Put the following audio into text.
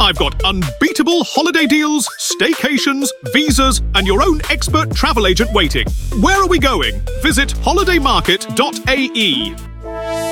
I've got unbeatable holiday deals, staycations, visas, and your own expert travel agent waiting. Where are we going? Visit holidaymarket.ae.